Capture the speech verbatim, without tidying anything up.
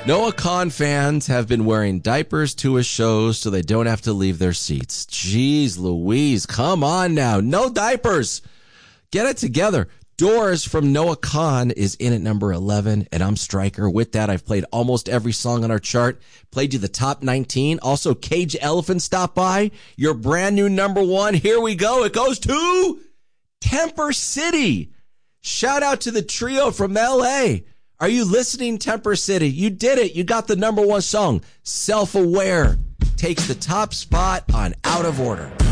Noah Khan fans have been wearing diapers to his shows so they don't have to leave their seats. Jeez Louise, come on now. No diapers. Get it together. Doors from Noah Khan is in at number eleven, and I'm Stryker. With that, I've played almost every song on our chart. Played you the top nineteen. Also, Cage Elephant stopped by. Your brand new number one. Here we go. It goes to Temper City. Shout out to the trio from L A. Are you listening, Temper City? You did it. You got the number one song. Self-Aware takes the top spot on Out of Order.